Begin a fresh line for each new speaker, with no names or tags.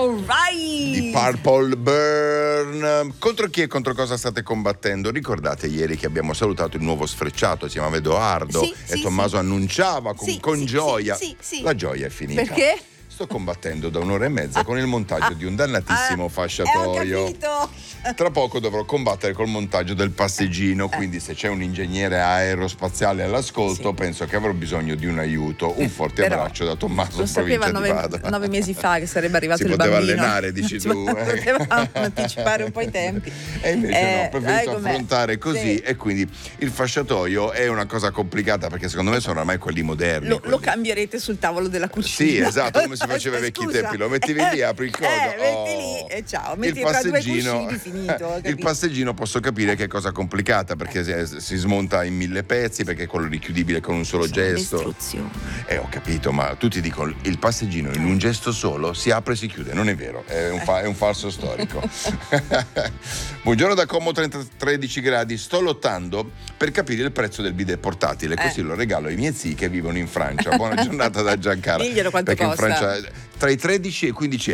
Alright.
di Purple Burn. Contro chi e contro cosa state combattendo? Ricordate ieri che abbiamo salutato il nuovo sfrecciato, si chiamava Edoardo, e Tommaso annunciava con gioia. La gioia è finita.
Perché?
Sto combattendo da un'ora e mezza con il montaggio di un dannatissimo fasciatoio.
Ho capito.
Tra poco dovrò combattere col montaggio del passeggino, quindi se c'è un ingegnere aerospaziale all'ascolto, penso che avrò bisogno di un aiuto. Un forte abbraccio da Tommaso.
Lo sapeva 9 mesi fa che sarebbe arrivato
il
bambino.
Si poteva allenare, dici tu.
Poteva anticipare un po' i tempi.
E invece no, preferito affrontare così. E quindi il fasciatoio è una cosa complicata, perché secondo me sono ormai quelli moderni.
Lo cambierete sul tavolo della cucina.
Sì, esatto, come si faceva ai vecchi tempi. Lo mettevi lì, apri il coso.
Metti lì e ciao. Metti tra due cuscini, finito.
Il passeggino posso capire che è cosa complicata, perché si smonta in 1000 pezzi, perché è quello richiudibile con un solo gesto. Ho capito, ma tutti dicono il passeggino in un gesto solo si apre e si chiude. Non è vero, è un falso storico. Buongiorno da Como, 13 gradi. Sto lottando per capire il prezzo del bidet portatile, così lo regalo ai miei zii che vivono in Francia. Buona giornata da Giancarlo.
Diglielo quanto
perché
costa.
In Francia tra i 13 e i 15